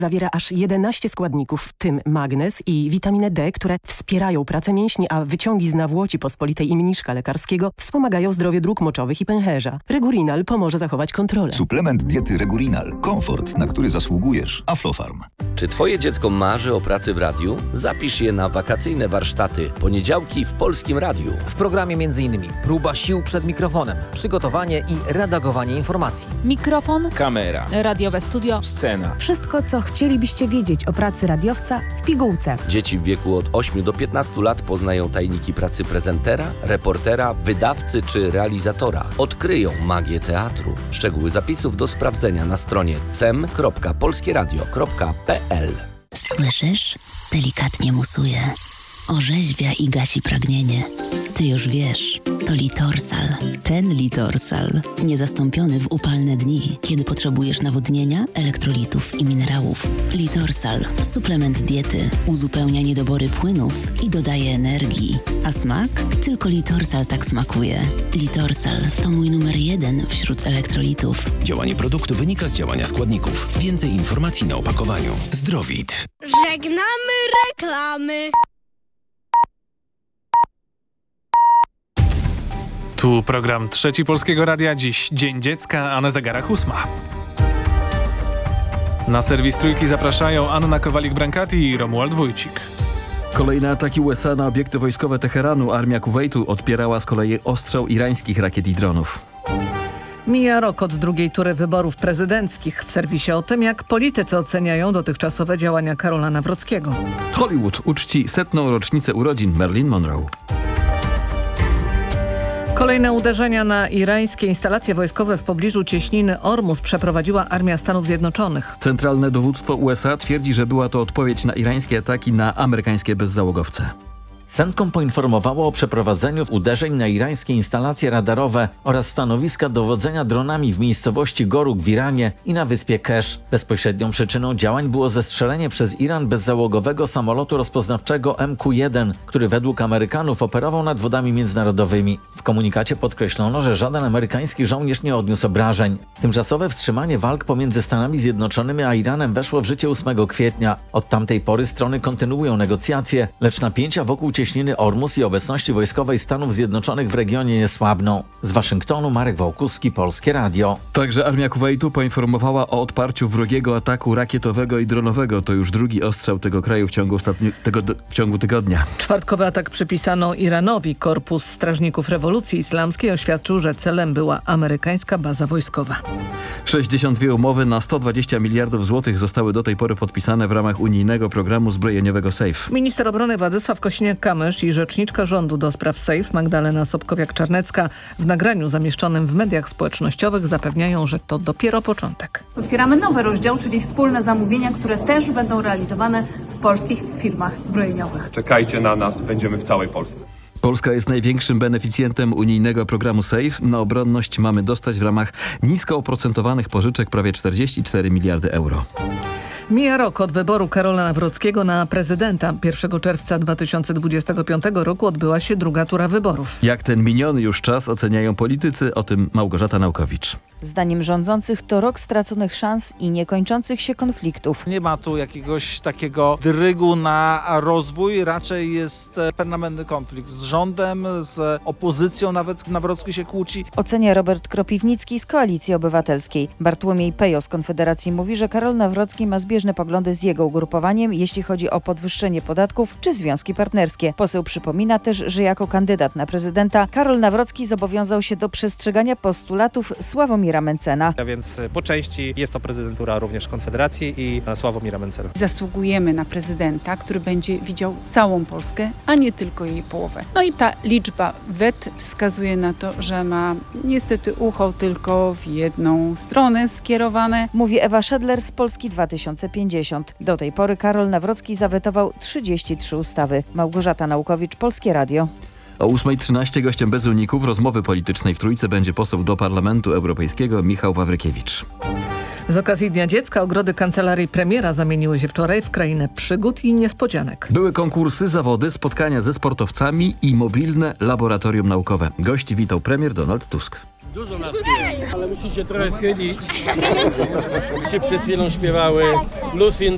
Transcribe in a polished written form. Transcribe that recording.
Zawiera aż 11 składników, w tym magnez i witaminę D, które wspierają pracę mięśni, a wyciągi z nawłoci pospolitej i mniszka lekarskiego wspomagają zdrowie dróg moczowych i pęcherza. Regurinal pomoże zachować kontrolę. Suplement diety Regurinal. Komfort, na który zasługujesz. Aflofarm. Czy twoje dziecko marzy o pracy w radiu? Zapisz je na wakacyjne warsztaty. Poniedziałki w Polskim Radiu. W programie m.in. próba sił przed mikrofonem, przygotowanie i redagowanie informacji. Mikrofon, kamera, radiowe studio, scena. Wszystko, co chcielibyście wiedzieć o pracy radiowca w pigułce. Dzieci w wieku od 8 do 15 lat poznają tajniki pracy prezentera, reportera, wydawcy czy realizatora. Odkryją magię teatru. Szczegóły zapisów do sprawdzenia na stronie cem.polskieradio.pl. Słyszysz? Delikatnie musuje. Orzeźwia i gasi pragnienie. Ty już wiesz, to Litorsal. Ten Litorsal. Niezastąpiony w upalne dni, kiedy potrzebujesz nawodnienia, elektrolitów i minerałów. Litorsal. Suplement diety. Uzupełnia niedobory płynów i dodaje energii. A smak? Tylko Litorsal tak smakuje. Litorsal to mój numer 1 wśród elektrolitów. Działanie produktu wynika z działania składników. Więcej informacji na opakowaniu. Zdrowit. Żegnamy reklamy. Tu program Trzeci Polskiego Radia. Dziś Dzień Dziecka, a na zegarach 8. Na serwis Trójki zapraszają Anna Kowalik-Brankati i Romuald Wójcik. Kolejne ataki USA na obiekty wojskowe Teheranu. Armia Kuwejtu odpierała z kolei ostrzał irańskich rakiet i dronów. Mija rok od drugiej tury wyborów prezydenckich. W serwisie o tym, jak politycy oceniają dotychczasowe działania Karola Nawrockiego. Hollywood uczci 100. rocznicę urodzin Marilyn Monroe. Kolejne uderzenia na irańskie instalacje wojskowe w pobliżu cieśniny Ormus przeprowadziła Armia Stanów Zjednoczonych. Centralne dowództwo USA twierdzi, że była to odpowiedź na irańskie ataki na amerykańskie bezzałogowce. CENTCOM poinformowało o przeprowadzeniu uderzeń na irańskie instalacje radarowe oraz stanowiska dowodzenia dronami w miejscowości Goruk w Iranie i na wyspie Kesz. Bezpośrednią przyczyną działań było zestrzelenie przez Iran bezzałogowego samolotu rozpoznawczego MQ-1, który według Amerykanów operował nad wodami międzynarodowymi. W komunikacie podkreślono, że żaden amerykański żołnierz nie odniósł obrażeń. Tymczasowe wstrzymanie walk pomiędzy Stanami Zjednoczonymi a Iranem weszło w życie 8 kwietnia. Od tamtej pory strony kontynuują negocjacje, lecz napięcia wokół cieśniny Ormus i obecności wojskowej Stanów Zjednoczonych w regionie nie słabną. Z Waszyngtonu Marek Wałkuski, Polskie Radio. Także Armia Kuwejtu poinformowała o odparciu wrogiego ataku rakietowego i dronowego. To już drugi ostrzał tego kraju w ciągu tygodnia. Czwartkowy atak przypisano Iranowi. Korpus Strażników Rewolucji Islamskiej oświadczył, że celem była amerykańska baza wojskowa. 62 umowy na 120 miliardów złotych zostały do tej pory podpisane w ramach unijnego programu zbrojeniowego SAFE. Minister obrony Władysław Kosiniak-Kamysz i rzeczniczka rządu do spraw SAFE Magdalena Sobkowiak-Czarnecka w nagraniu zamieszczonym w mediach społecznościowych zapewniają, że to dopiero początek. Otwieramy nowy rozdział, czyli wspólne zamówienia, które też będą realizowane w polskich firmach zbrojeniowych. Czekajcie na nas, będziemy w całej Polsce. Polska jest największym beneficjentem unijnego programu SAFE. Na obronność mamy dostać w ramach nisko oprocentowanych pożyczek prawie 44 miliardy euro. Mija rok od wyboru Karola Nawrockiego na prezydenta. 1 czerwca 2025 roku odbyła się druga tura wyborów. Jak ten miniony już czas oceniają politycy, o tym Małgorzata Naukowicz. Zdaniem rządzących to rok straconych szans i niekończących się konfliktów. Nie ma tu jakiegoś takiego drygu na rozwój, raczej jest permanentny konflikt z rządem, z opozycją, nawet Nawrocki się kłóci. Ocenia Robert Kropiwnicki z Koalicji Obywatelskiej. Bartłomiej Pejo z Konfederacji mówi, że Karol Nawrocki ma zbieżne poglądy z jego ugrupowaniem, jeśli chodzi o podwyższenie podatków czy związki partnerskie. Poseł przypomina też, że jako kandydat na prezydenta Karol Nawrocki zobowiązał się do przestrzegania postulatów Sławomira Mentzena. A więc po części jest to prezydentura również Konfederacji i Sławomira Mentzena. Zasługujemy na prezydenta, który będzie widział całą Polskę, a nie tylko jej połowę. No i ta liczba wet wskazuje na to, że ma niestety ucho tylko w jedną stronę skierowane. Mówi Ewa Szedler z Polski 2050. Do tej pory Karol Nawrocki zawetował 33 ustawy. Małgorzata Naukowicz, Polskie Radio. O 8:13 gościem bez uników rozmowy politycznej w Trójce będzie poseł do Parlamentu Europejskiego Michał Wawrykiewicz. Z okazji Dnia Dziecka ogrody kancelarii premiera zamieniły się wczoraj w krainę przygód i niespodzianek. Były konkursy, zawody, spotkania ze sportowcami i mobilne laboratorium naukowe. Gości witał premier Donald Tusk. Dużo nas jest, ale musicie trochę schylić. Się przed chwilą śpiewały Lucy in